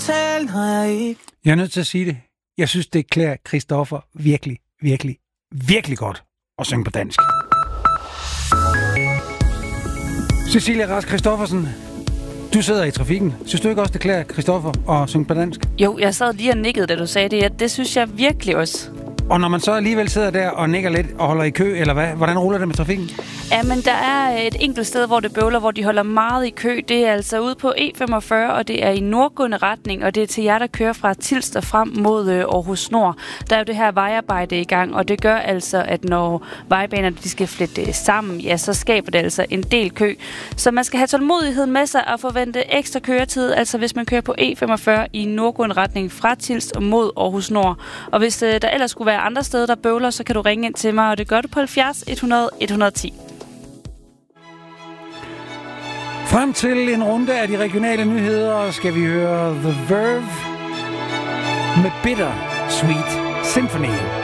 tale, når jeg ikke... Jeg er nødt til at sige det. Jeg synes, det klæder Christoffer virkelig, virkelig, virkelig godt at synge på dansk. Cecilie Rask Christoffersen, du sidder i trafikken. Synes du ikke også, det klæder Christoffer at synge på dansk? Jo, jeg sad lige og nikkede, da du sagde det. Ja, det synes jeg virkelig også. Og når man så alligevel sidder der og nikker lidt og holder i kø, eller hvad? Hvordan ruller det med trafikken? Ja, men der er et enkelt sted, hvor det bøvler, hvor de holder meget i kø. Det er altså ude på E45, og det er i nordgående retning, og det er til jer, der kører fra Tilst og frem mod Aarhus Nord. Der er jo det her vejarbejde i gang, og det gør altså, at når vejbanerne de skal flette sammen, ja, så skaber det altså en del kø. Så man skal have tålmodighed med sig og forvente ekstra køretid, altså hvis man kører på E45 i nordgående retning fra Tilst og mod Aarhus Nord. Og hvis der ellers skulle være andre steder, der bøvler, så kan du ringe ind til mig, og det gør du på 70 100 110. Frem til en runde af de regionale nyheder skal vi høre The Verve med Bitter Sweet Symphony.